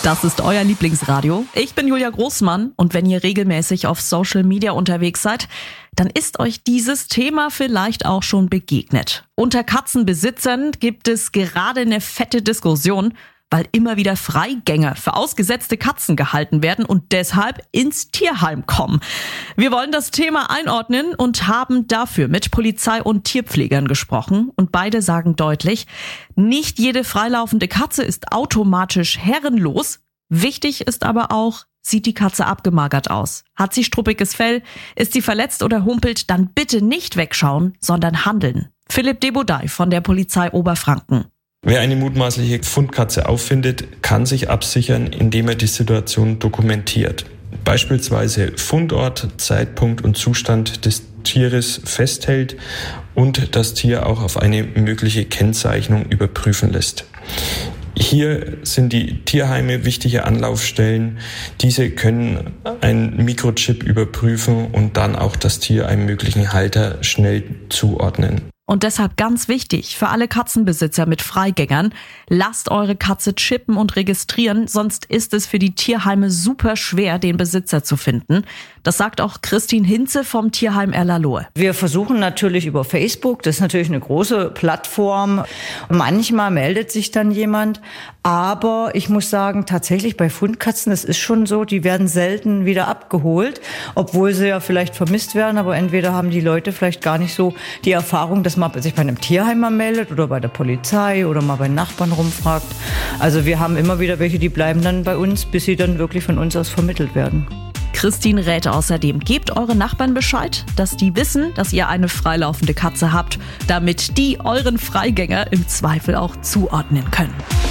Das ist euer Lieblingsradio. Ich bin Julia Großmann und wenn ihr regelmäßig auf Social Media unterwegs seid, dann ist euch dieses Thema vielleicht auch schon begegnet. Unter Katzenbesitzern gibt es gerade eine fette Diskussion, weil immer wieder Freigänger für ausgesetzte Katzen gehalten werden und deshalb ins Tierheim kommen. Wir wollen das Thema einordnen und haben dafür mit Polizei und Tierpflegern gesprochen. Und beide sagen deutlich, nicht jede freilaufende Katze ist automatisch herrenlos. Wichtig ist aber auch, sieht die Katze abgemagert aus? Hat sie struppiges Fell? Ist sie verletzt oder humpelt? Dann bitte nicht wegschauen, sondern handeln. Philipp Debodai von der Polizei Oberfranken. Wer eine mutmaßliche Fundkatze auffindet, kann sich absichern, indem er die Situation dokumentiert. Beispielsweise Fundort, Zeitpunkt und Zustand des Tieres festhält und das Tier auch auf eine mögliche Kennzeichnung überprüfen lässt. Hier sind die Tierheime wichtige Anlaufstellen. Diese können einen Mikrochip überprüfen und dann auch das Tier einem möglichen Halter schnell zuordnen. Und deshalb ganz wichtig für alle Katzenbesitzer mit Freigängern, lasst eure Katze chippen und registrieren, sonst ist es für die Tierheime super schwer, den Besitzer zu finden. Das sagt auch Christine Hinze vom Tierheim Erlalohe. Wir versuchen natürlich über Facebook, das ist natürlich eine große Plattform. Manchmal meldet sich dann jemand, aber ich muss sagen, tatsächlich bei Fundkatzen, das ist schon so, die werden selten wieder abgeholt, obwohl sie ja vielleicht vermisst werden, aber entweder haben die Leute vielleicht gar nicht so die Erfahrung, dass man sich bei einem Tierheim mal meldet oder bei der Polizei oder mal bei Nachbarn rumfragt. Also wir haben immer wieder welche, die bleiben dann bei uns, bis sie dann wirklich von uns aus vermittelt werden. Christine rät außerdem, gebt euren Nachbarn Bescheid, dass die wissen, dass ihr eine freilaufende Katze habt, damit die euren Freigänger im Zweifel auch zuordnen können.